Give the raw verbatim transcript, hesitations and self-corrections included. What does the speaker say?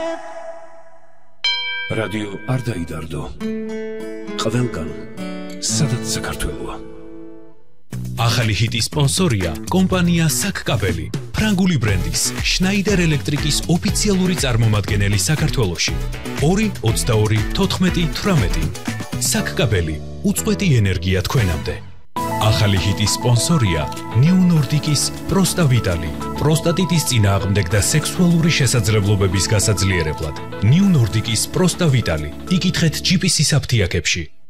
რადიო არ დაიდარდო. ყველგან, სადაც საქართველოა. ახალი ჰიტის სპონსორია კომპანია საკკაბელი, ფრანგული ბრენდის შნაიდერ ელექტრიკის ოფიციალური წარმომადგენელი საქართველოში. ორი ოცდაორი თოთხმეტი თვრამეტი. საკკაბელი, უწყვეტი ენერგია თქვენამდე. ახალი ჰიტის სპონსორია ნიუ ნორდიკის პროსტავიტალი, პროსტატიტის წინააღმდეგ და სექსუალური შესაძლებლობების გასაძლიერებლად. ნიუ ნორდიკის პროსტავიტალი. იკითხეთ ჯი პი სის აფთიაქებში.